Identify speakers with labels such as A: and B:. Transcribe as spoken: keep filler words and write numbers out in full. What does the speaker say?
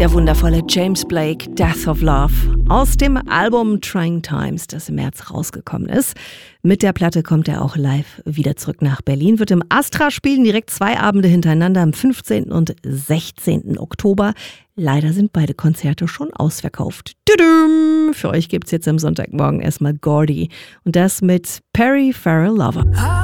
A: Der wundervolle James Blake, Death of Love, aus dem Album Trying Times, das im März rausgekommen ist. Mit der Platte kommt er auch live wieder zurück nach Berlin, wird im Astra spielen, direkt zwei Abende hintereinander am fünfzehnten und sechzehnten Oktober. Leider sind beide Konzerte schon ausverkauft. Tudum! Für euch gibt's jetzt am Sonntagmorgen erstmal Gordy und das mit Perry Farrell Lover.